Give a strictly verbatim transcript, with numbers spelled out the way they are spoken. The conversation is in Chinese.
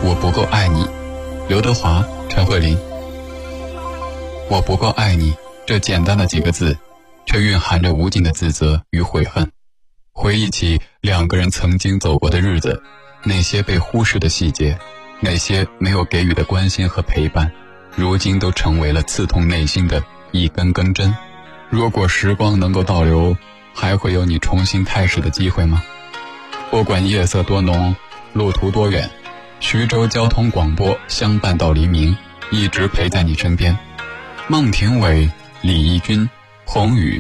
我不够爱你，刘德华、陈慧琳。我不够爱你，这简单的几个字，却蕴含着无尽的自责与悔恨。回忆起两个人曾经走过的日子，那些被忽视的细节，那些没有给予的关心和陪伴，如今都成为了刺痛内心的一根根针。如果时光能够倒流，还会有你重新开始的机会吗？不管夜色多浓，路途多远，徐州交通广播相伴到黎明，一直陪在你身边。孟庭苇、李翊君、宏宇、